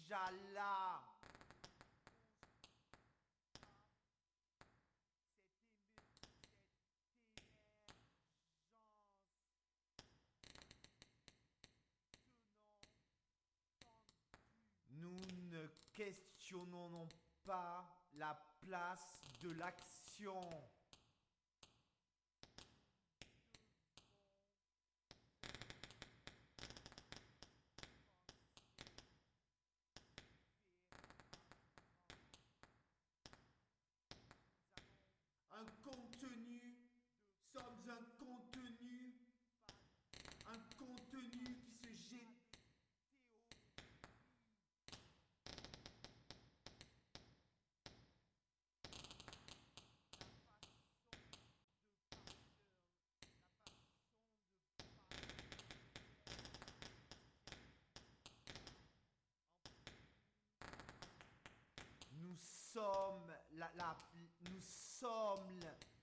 Inch'Allah. Cette émergence tenant nous ne questionnons pas la place de l'action. Un contenu, sommes un contenu qui se jette. Nous sommes